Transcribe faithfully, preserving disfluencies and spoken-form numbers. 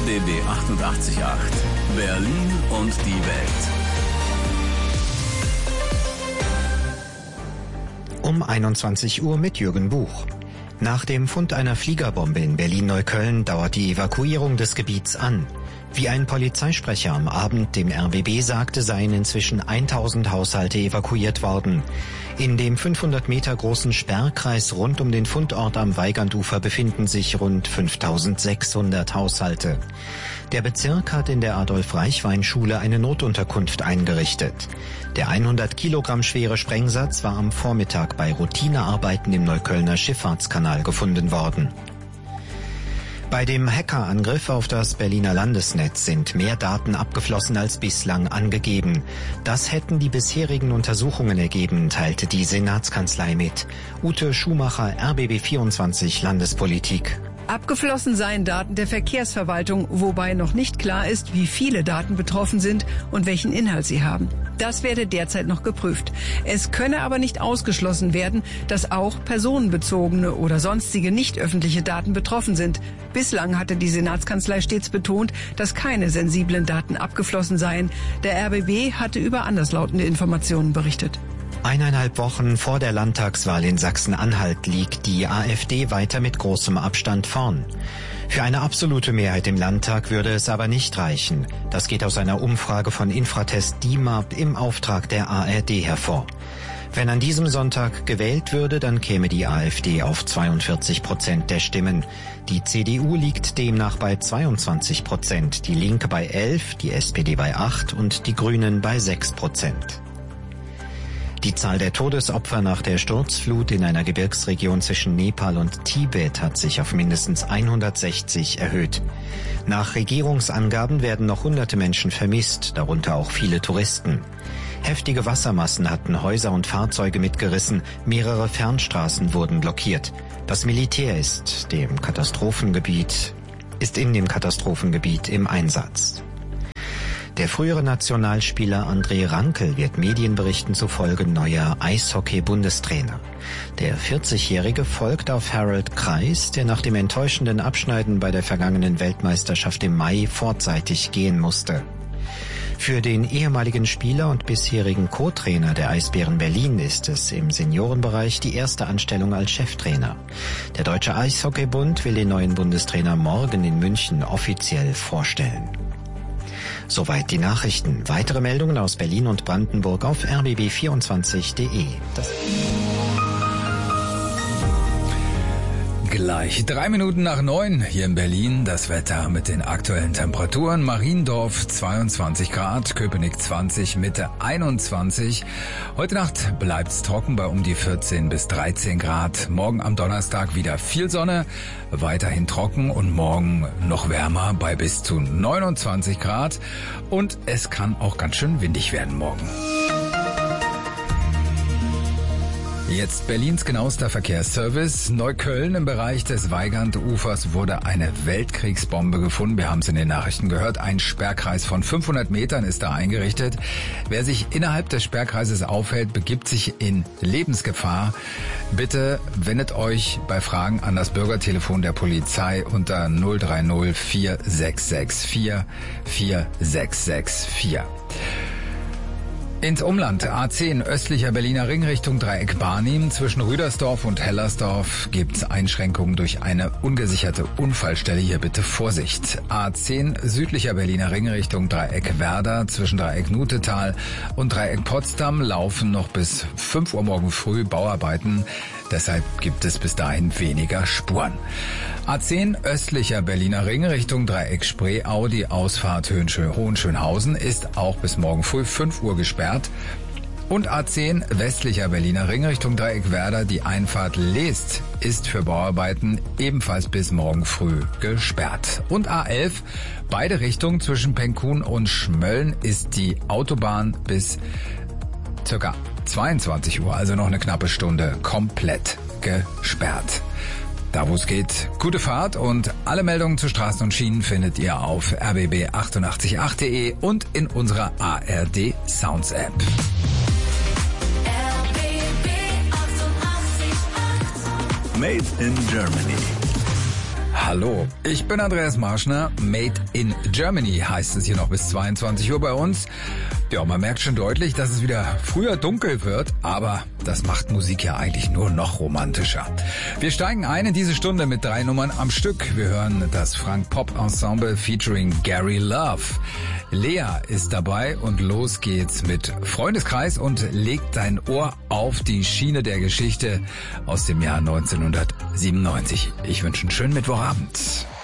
B B achtundachtzig Komma acht. Berlin und die Welt. Um einundzwanzig Uhr mit Jürgen Buch. Nach dem Fund einer Fliegerbombe in Berlin-Neukölln dauert die Evakuierung des Gebiets an. Wie ein Polizeisprecher am Abend dem R B B sagte, seien inzwischen tausend Haushalte evakuiert worden. In dem fünfhundert Meter großen Sperrkreis rund um den Fundort am Weigandufer befinden sich rund fünftausendsechshundert Haushalte. Der Bezirk hat in der Adolf-Reichwein-Schule eine Notunterkunft eingerichtet. Der hundert Kilogramm schwere Sprengsatz war am Vormittag bei Routinearbeiten im Neuköllner Schifffahrtskanal gefunden worden. Bei dem Hackerangriff auf das Berliner Landesnetz sind mehr Daten abgeflossen als bislang angegeben. Das hätten die bisherigen Untersuchungen ergeben, teilte die Senatskanzlei mit. Ute Schumacher, R B B vierundzwanzig Landespolitik. Abgeflossen seien Daten der Verkehrsverwaltung, wobei noch nicht klar ist, wie viele Daten betroffen sind und welchen Inhalt sie haben. Das werde derzeit noch geprüft. Es könne aber nicht ausgeschlossen werden, dass auch personenbezogene oder sonstige nicht öffentliche Daten betroffen sind. Bislang hatte die Senatskanzlei stets betont, dass keine sensiblen Daten abgeflossen seien. Der R B B hatte über anderslautende Informationen berichtet. Eineinhalb Wochen vor der Landtagswahl in Sachsen-Anhalt liegt die AfD weiter mit großem Abstand vorn. Für eine absolute Mehrheit im Landtag würde es aber nicht reichen. Das geht aus einer Umfrage von Infratest D I M A P im Auftrag der A R D hervor. Wenn an diesem Sonntag gewählt würde, dann käme die AfD auf zweiundvierzig Prozent der Stimmen. Die C D U liegt demnach bei zweiundzwanzig Prozent, die Linke bei elf, die S P D bei acht und die Grünen bei sechs Prozent. Die Zahl der Todesopfer nach der Sturzflut in einer Gebirgsregion zwischen Nepal und Tibet hat sich auf mindestens hundertsechzig erhöht. Nach Regierungsangaben werden noch hunderte Menschen vermisst, darunter auch viele Touristen. Heftige Wassermassen hatten Häuser und Fahrzeuge mitgerissen, mehrere Fernstraßen wurden blockiert. Das Militär ist dem Katastrophengebiet, ist in dem Katastrophengebiet im Einsatz. Der frühere Nationalspieler André Rankel wird Medienberichten zufolge neuer Eishockey-Bundestrainer. Der vierzigjährige folgt auf Harold Kreis, der nach dem enttäuschenden Abschneiden bei der vergangenen Weltmeisterschaft im Mai vorzeitig gehen musste. Für den ehemaligen Spieler und bisherigen Co-Trainer der Eisbären Berlin ist es im Seniorenbereich die erste Anstellung als Cheftrainer. Der Deutsche Eishockeybund will den neuen Bundestrainer morgen in München offiziell vorstellen. Soweit die Nachrichten. Weitere Meldungen aus Berlin und Brandenburg auf r b b vierundzwanzig punkt d e. Das Gleich drei Minuten nach neun hier in Berlin. Das Wetter mit den aktuellen Temperaturen. Mariendorf zweiundzwanzig Grad, Köpenick zwanzig, Mitte einundzwanzig. Heute Nacht bleibt's trocken bei um die vierzehn bis dreizehn Grad. Morgen am Donnerstag wieder viel Sonne, weiterhin trocken und morgen noch wärmer bei bis zu neunundzwanzig Grad. Und es kann auch ganz schön windig werden morgen. Jetzt Berlins genauester Verkehrsservice. Neukölln im Bereich des Weigandufers wurde eine Weltkriegsbombe gefunden. Wir haben es in den Nachrichten gehört. Ein Sperrkreis von fünfhundert Metern ist da eingerichtet. Wer sich innerhalb des Sperrkreises aufhält, begibt sich in Lebensgefahr. Bitte wendet euch bei Fragen an das Bürgertelefon der Polizei unter null drei null vier sechs sechs vier vier sechs sechs vier. Ins Umland A zehn östlicher Berliner Ring Richtung Dreieck Barnim. Zwischen Rüdersdorf und Hellersdorf gibt's Einschränkungen durch eine ungesicherte Unfallstelle. Hier bitte Vorsicht. A zehn südlicher Berliner Ring Richtung Dreieck Werder. Zwischen Dreieck Nutetal und Dreieck Potsdam laufen noch bis fünf Uhr morgen früh Bauarbeiten. Deshalb gibt es bis dahin weniger Spuren. A zehn östlicher Berliner Ring Richtung Dreieck Spreeau, die Ausfahrt Hohenschönhausen ist auch bis morgen früh fünf Uhr gesperrt. Und A zehn westlicher Berliner Ring Richtung Dreieck Werder, die Einfahrt Leest ist für Bauarbeiten ebenfalls bis morgen früh gesperrt. Und A elf, beide Richtungen zwischen Penkun und Schmölln ist die Autobahn bis circa zweiundzwanzig Uhr, also noch eine knappe Stunde, komplett gesperrt. Da wo es geht, gute Fahrt und alle Meldungen zu Straßen und Schienen findet ihr auf r b b achtundachtzig punkt acht punkt d e und in unserer A R D Sounds App. Made in Germany. Hallo, ich bin Andreas Marschner. Made in Germany heißt es hier noch bis zweiundzwanzig Uhr bei uns. Ja, man merkt schon deutlich, dass es wieder früher dunkel wird, aber das macht Musik ja eigentlich nur noch romantischer. Wir steigen ein in diese Stunde mit drei Nummern am Stück. Wir hören das Frank Pop Ensemble featuring Gary Love. Lea ist dabei und los geht's mit Freundeskreis und legt dein Ohr auf die Schiene der Geschichte aus dem Jahr neunzehnhundertsiebenundneunzig. Ich wünsche einen schönen Mittwochabend.